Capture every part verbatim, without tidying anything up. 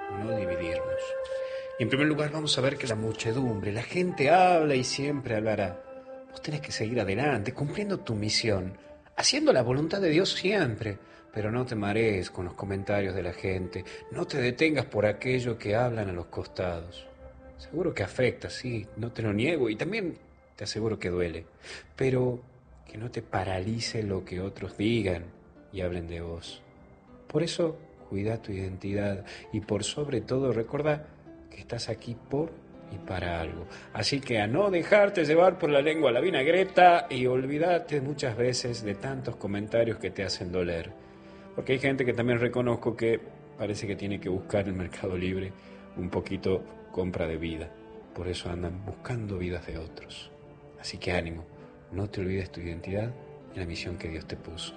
no dividirnos. Y en primer lugar vamos a ver que la muchedumbre, la gente habla y siempre hablará. Vos tenés que seguir adelante, cumpliendo tu misión, haciendo la voluntad de Dios siempre, pero no te marees con los comentarios de la gente, no te detengas por aquello que hablan a los costados. Seguro que afecta, sí, no te lo niego, y también te aseguro que duele, pero que no te paralice lo que otros digan y hablen de vos. Por eso, cuida tu identidad y por sobre todo recordá que estás aquí por y para algo. Así que a no dejarte llevar por la lengua a la vinagreta y olvídate muchas veces de tantos comentarios que te hacen doler. Porque hay gente que también reconozco que parece que tiene que buscar en el Mercado Libre un poquito compra de vida. Por eso andan buscando vidas de otros. Así que ánimo, no te olvides tu identidad y la misión que Dios te puso.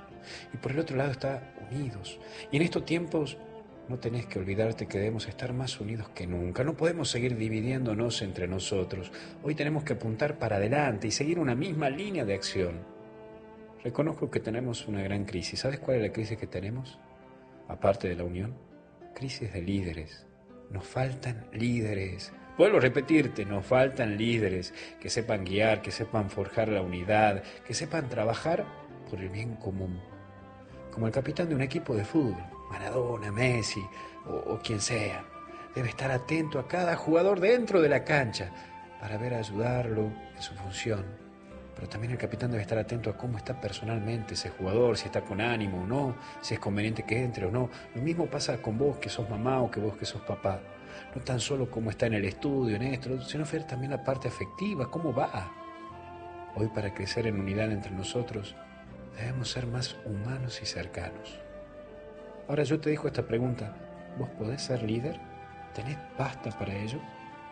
Y por el otro lado está unidos. Y en estos tiempos no tenés que olvidarte que debemos estar más unidos que nunca. No podemos seguir dividiéndonos entre nosotros. Hoy tenemos que apuntar para adelante y seguir una misma línea de acción. Reconozco que tenemos una gran crisis. ¿Sabes cuál es la crisis que tenemos? Aparte de la unión, crisis de líderes. Nos faltan líderes. Vuelvo a repetirte, nos faltan líderes que sepan guiar, que sepan forjar la unidad, que sepan trabajar por el bien común. Como el capitán de un equipo de fútbol, Maradona, Messi o, o quien sea. Debe estar atento a cada jugador dentro de la cancha para ver ayudarlo en su función. Pero también el capitán debe estar atento a cómo está personalmente ese jugador, si está con ánimo o no, si es conveniente que entre o no. Lo mismo pasa con vos que sos mamá o que vos que sos papá. No tan solo cómo está en el estudio, en esto, sino ver también la parte afectiva, cómo va. Hoy, para crecer en unidad entre nosotros, debemos ser más humanos y cercanos. Ahora yo te dejo esta pregunta. ¿Vos podés ser líder? ¿Tenés pasta para ello?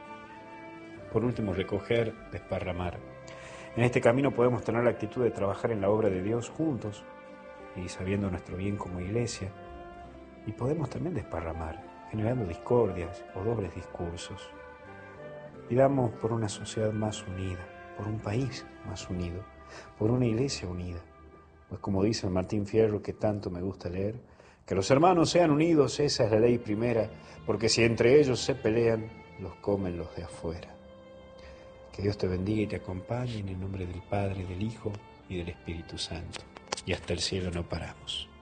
Por último, recoger, desparramar. En este camino podemos tener la actitud de trabajar en la obra de Dios juntos y sabiendo nuestro bien como iglesia. Y podemos también desparramar, generando discordias o dobles discursos. Pidamos por una sociedad más unida, por un país más unido, por una iglesia unida. Pues como dice el Martín Fierro, que tanto me gusta leer, que los hermanos sean unidos, esa es la ley primera, porque si entre ellos se pelean, los comen los de afuera. Que Dios te bendiga y te acompañe en el nombre del Padre, del Hijo y del Espíritu Santo. Y hasta el cielo no paramos.